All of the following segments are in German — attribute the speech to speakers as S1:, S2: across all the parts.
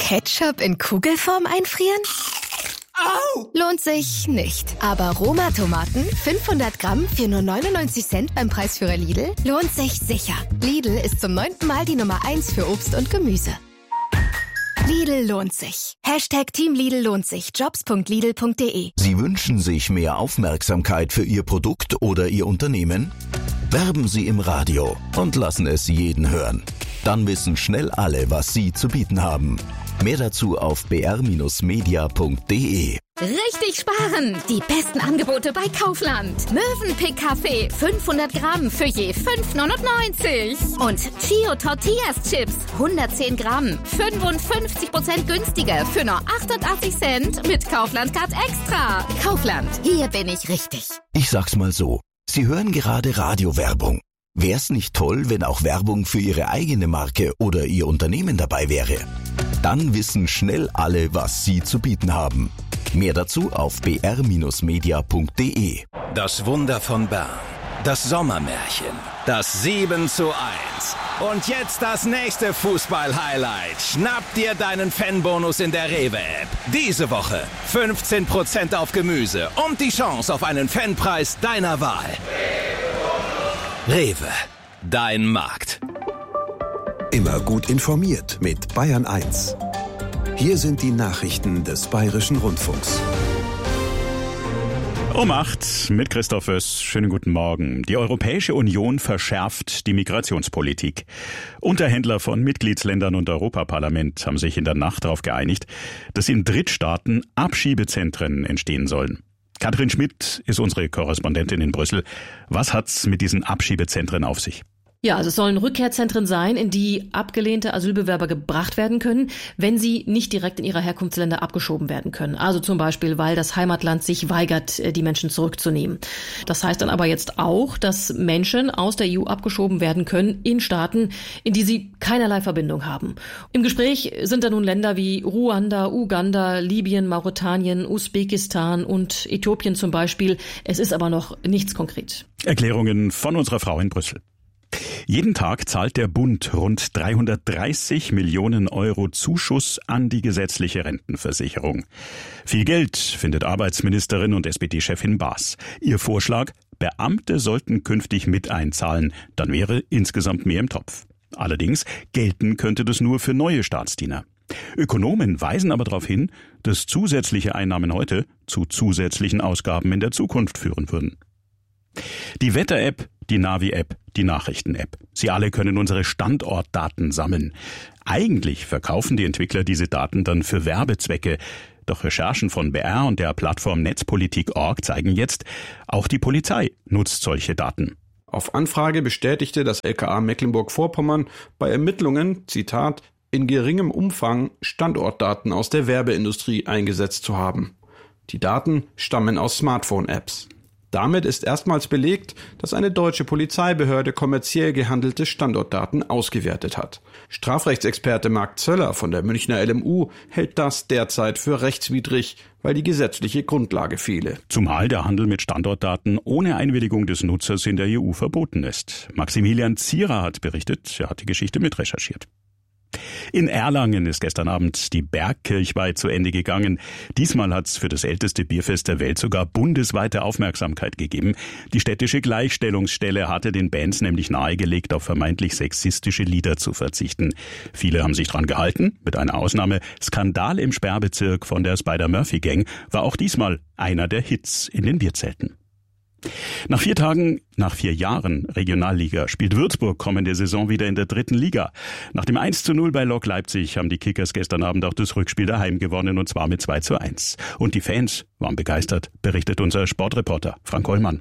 S1: Ketchup in Kugelform einfrieren?
S2: Au!
S1: Lohnt sich nicht. Aber Roma-Tomaten, 500 Gramm für nur 99 Cent beim Preisführer Lidl, lohnt sich sicher. Lidl ist zum 9. Mal die Nummer 1 für Obst und Gemüse. Lidl lohnt sich. #Team Lidl lohnt sich. Jobs.lidl.de.
S3: Sie wünschen sich mehr Aufmerksamkeit für Ihr Produkt oder Ihr Unternehmen? Werben Sie im Radio und lassen es jeden hören. Dann wissen schnell alle, was Sie zu bieten haben. Mehr dazu auf br-media.de.
S4: Richtig sparen! Die besten Angebote bei Kaufland. Mövenpick Kaffee 500 Gramm für je 5,99. Und Chio Tortillas Chips 110 Gramm 55% günstiger für nur 88 Cent mit Kaufland Card Extra. Kaufland, hier bin ich richtig.
S3: Ich sag's mal so, Sie hören gerade Radiowerbung. Wär's nicht toll, wenn auch Werbung für Ihre eigene Marke oder Ihr Unternehmen dabei wäre? Dann wissen schnell alle, was Sie zu bieten haben. Mehr dazu auf br-media.de.
S5: Das Wunder von Bern. Das Sommermärchen. Das 7:1. Und jetzt das nächste Fußball-Highlight. Schnapp dir deinen Fanbonus in der Rewe-App. Diese Woche 15% auf Gemüse und die Chance auf einen Fanpreis deiner Wahl. Rewe. Dein Markt.
S6: Immer gut informiert mit Bayern 1. Hier sind die Nachrichten des Bayerischen Rundfunks.
S7: Um 8 mit Christoph Oess. Schönen guten Morgen. Die Europäische Union verschärft die Migrationspolitik. Unterhändler von Mitgliedsländern und Europaparlament haben sich in der Nacht darauf geeinigt, dass in Drittstaaten Abschiebezentren entstehen sollen. Katrin Schmidt ist unsere Korrespondentin in Brüssel. Was hat's mit diesen Abschiebezentren auf sich?
S8: Ja, also es sollen Rückkehrzentren sein, in die abgelehnte Asylbewerber gebracht werden können, wenn sie nicht direkt in ihre Herkunftsländer abgeschoben werden können. Also zum Beispiel, weil das Heimatland sich weigert, die Menschen zurückzunehmen. Das heißt dann aber jetzt auch, dass Menschen aus der EU abgeschoben werden können in Staaten, in die sie keinerlei Verbindung haben. Im Gespräch sind da nun Länder wie Ruanda, Uganda, Libyen, Mauretanien, Usbekistan und Äthiopien zum Beispiel. Es ist aber noch nichts konkret.
S7: Erklärungen von unserer Frau in Brüssel. Jeden Tag zahlt der Bund rund 330 Millionen Euro Zuschuss an die gesetzliche Rentenversicherung. Viel Geld, findet Arbeitsministerin und SPD-Chefin Baas. Ihr Vorschlag: Beamte sollten künftig mit einzahlen, dann wäre insgesamt mehr im Topf. Allerdings gelten könnte das nur für neue Staatsdiener. Ökonomen weisen aber darauf hin, dass zusätzliche Einnahmen heute zu zusätzlichen Ausgaben in der Zukunft führen würden. Die Wetter-App, die Navi-App, die Nachrichten-App. Sie alle können unsere Standortdaten sammeln. Eigentlich verkaufen die Entwickler diese Daten dann für Werbezwecke. Doch Recherchen von BR und der Plattform Netzpolitik.org zeigen jetzt, auch die Polizei nutzt solche Daten.
S9: Auf Anfrage bestätigte das LKA Mecklenburg-Vorpommern bei Ermittlungen, Zitat, in geringem Umfang Standortdaten aus der Werbeindustrie eingesetzt zu haben. Die Daten stammen aus Smartphone-Apps. Damit ist erstmals belegt, dass eine deutsche Polizeibehörde kommerziell gehandelte Standortdaten ausgewertet hat. Strafrechtsexperte Marc Zöller von der Münchner LMU hält das derzeit für rechtswidrig, weil die gesetzliche Grundlage fehle.
S7: Zumal der Handel mit Standortdaten ohne Einwilligung des Nutzers in der EU verboten ist. Maximilian Zierer hat berichtet, er hat die Geschichte mitrecherchiert. In Erlangen ist gestern Abend die Bergkirchweih zu Ende gegangen. Diesmal hat es für das älteste Bierfest der Welt sogar bundesweite Aufmerksamkeit gegeben. Die städtische Gleichstellungsstelle hatte den Bands nämlich nahegelegt, auf vermeintlich sexistische Lieder zu verzichten. Viele haben sich dran gehalten, mit einer Ausnahme. Skandal im Sperrbezirk von der Spider-Murphy-Gang war auch diesmal einer der Hits in den Bierzelten. Nach 4 Jahren Regionalliga spielt Würzburg kommende Saison wieder in der 3. Liga. Nach dem 1:0 bei Lok Leipzig haben die Kickers gestern Abend auch das Rückspiel daheim gewonnen, und zwar mit 2:1. Und die Fans waren begeistert, berichtet unser Sportreporter Frank Hollmann.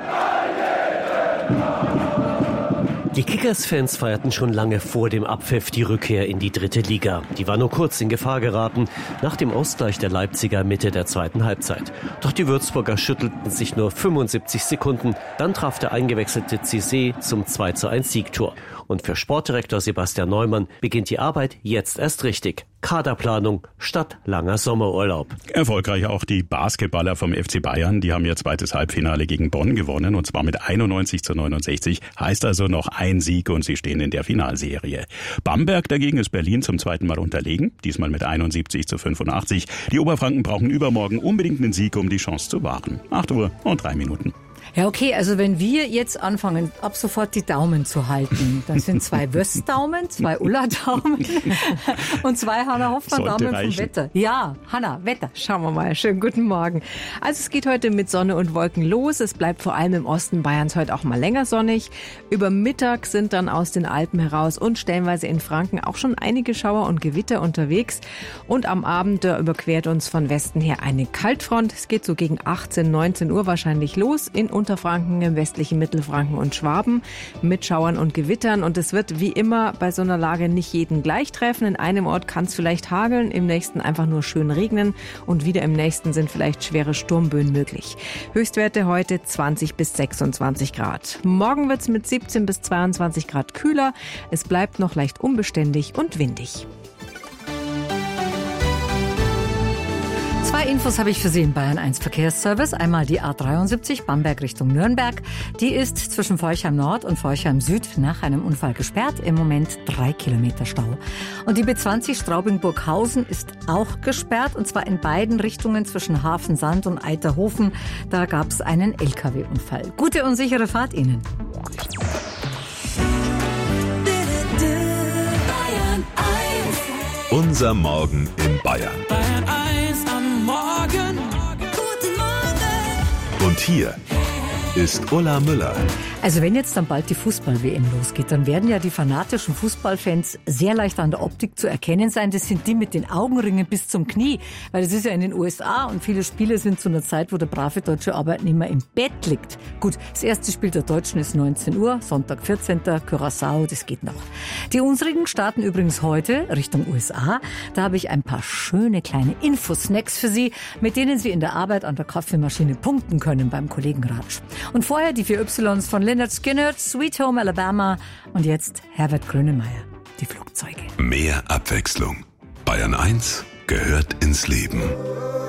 S10: Die Kickers-Fans feierten schon lange vor dem Abpfiff die Rückkehr in die 3. Liga. Die war nur kurz in Gefahr geraten, nach dem Ausgleich der Leipziger Mitte der 2. Halbzeit. Doch die Würzburger schüttelten sich nur 75 Sekunden. Dann traf der eingewechselte Cissé zum 2:1 Siegtor. Und für Sportdirektor Sebastian Neumann beginnt die Arbeit jetzt erst richtig. Kaderplanung statt langer Sommerurlaub.
S7: Erfolgreich auch die Basketballer vom FC Bayern. Die haben ihr zweites Halbfinale gegen Bonn gewonnen, und zwar mit 91-69. Heißt also noch ein Sieg und sie stehen in der Finalserie. Bamberg dagegen ist Berlin zum zweiten Mal unterlegen, diesmal mit 71-85. Die Oberfranken brauchen übermorgen unbedingt einen Sieg, um die Chance zu wahren. 8:03 Minuten.
S11: Ja, okay, also wenn wir jetzt anfangen, ab sofort die Daumen zu halten, dann sind 2 Wöst-Daumen, 2 Ulla-Daumen und 2 Hanna-Hoffmann-Daumen vom Wetter. Ja, Hanna, Wetter, schauen wir mal. Schönen guten Morgen. Also es geht heute mit Sonne und Wolken los. Es bleibt vor allem im Osten Bayerns heute auch mal länger sonnig. Über Mittag sind dann aus den Alpen heraus und stellenweise in Franken auch schon einige Schauer und Gewitter unterwegs. Und am Abend überquert uns von Westen her eine Kaltfront. Es geht so gegen 18, 19 Uhr wahrscheinlich los in Unterfranken, im westlichen Mittelfranken und Schwaben mit Schauern und Gewittern. Und es wird wie immer bei so einer Lage nicht jeden gleich treffen. In einem Ort kann es vielleicht hageln, im nächsten einfach nur schön regnen und wieder im nächsten sind vielleicht schwere Sturmböen möglich. Höchstwerte heute 20 bis 26 Grad. Morgen wird es mit 17 bis 22 Grad kühler. Es bleibt noch leicht unbeständig und windig. 2 Infos habe ich für Sie im Bayern 1 Verkehrsservice. Einmal die A73 Bamberg Richtung Nürnberg. Die ist zwischen Forchheim Nord und Forchheim Süd nach einem Unfall gesperrt. Im Moment 3 Kilometer Stau. Und die B20 Straubing-Burghausen ist auch gesperrt. Und zwar in beiden Richtungen zwischen Hafensand und Eiterhofen. Da gab es einen LKW-Unfall. Gute und sichere Fahrt Ihnen.
S6: Unser Morgen in Bayern.
S2: Bayern 1 am Morgen. Guten Morgen.
S6: Und hier ist Ulla Müller.
S11: Also wenn jetzt dann bald die Fußball-WM losgeht, dann werden ja die fanatischen Fußballfans sehr leicht an der Optik zu erkennen sein. Das sind die mit den Augenringen bis zum Knie, weil das ist ja in den USA und viele Spiele sind zu einer Zeit, wo der brave deutsche Arbeitnehmer im Bett liegt. Gut, das erste Spiel der Deutschen ist 19 Uhr, Sonntag 14. Curaçao, das geht noch. Die unsrigen starten übrigens heute Richtung USA. Da habe ich ein paar schöne kleine Infosnacks für Sie, mit denen Sie in der Arbeit an der Kaffeemaschine punkten können beim Kollegen Ratsch. Und vorher die 4 Ys von Lynyrd Skynyrd, Sweet Home Alabama und jetzt Herbert Grönemeyer, die Flugzeuge.
S6: Mehr Abwechslung. Bayern 1 gehört ins Leben.